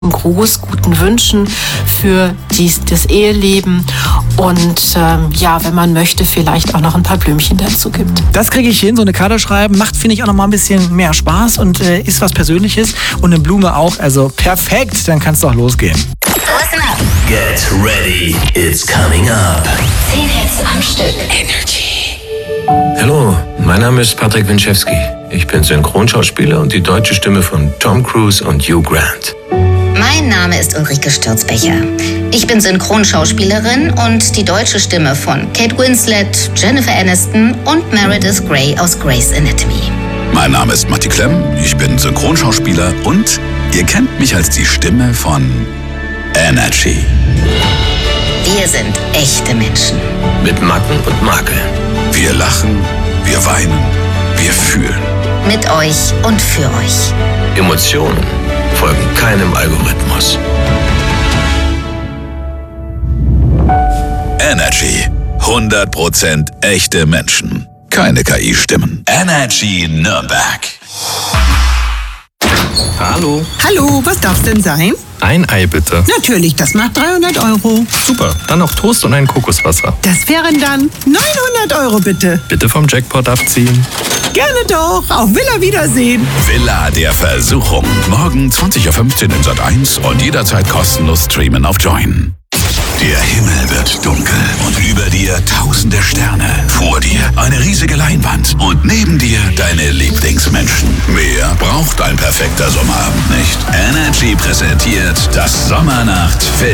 Gruß, guten Wünschen für das Eheleben und wenn man möchte, vielleicht auch noch ein paar Blümchen dazu gibt. Das kriege ich hin, so eine Karte schreiben. Macht, finde ich, auch noch mal ein bisschen mehr Spaß und ist was Persönliches. Und eine Blume auch, also perfekt, dann kann es doch losgehen. Listen up. Get ready, it's coming up. 10 Hits am Stück. Energy. Hallo, mein Name ist Patrick Winczewski. Ich bin Synchronschauspieler und die deutsche Stimme von Tom Cruise und Hugh Grant. Mein Name ist Ulrike Stürzbecher. Ich bin Synchronschauspielerin und die deutsche Stimme von Kate Winslet, Jennifer Aniston und Meredith Grey aus Grey's Anatomy. Mein Name ist Matti Klemm, ich bin Synchronschauspieler und ihr kennt mich als die Stimme von Energy. Wir sind echte Menschen. Mit Macken und Makeln. Wir lachen, wir weinen, wir fühlen. Mit euch und für euch. Emotionen folgen keinem Algorithmus. Energy. 100% echte Menschen. Keine KI-Stimmen. Energy Nürnberg. Hallo. Hallo, was darf's denn sein? Ein Ei bitte. Natürlich, das macht 300 €. Super, dann noch Toast und ein Kokoswasser. Das wären dann 900 € bitte. Bitte vom Jackpot abziehen. Gerne doch, auf Villa Wiedersehen. Villa der Versuchung. Morgen 20:15 Uhr in Sat.1 und jederzeit kostenlos streamen auf Join. Der Himmel wird dunkel und über dir tausende Sterne. Vor dir eine riesige Leinwand und neben dir deine Lieblingsmenschen. Mehr braucht ein perfekter Sommerabend nicht. Energy präsentiert das Sommernacht-Film.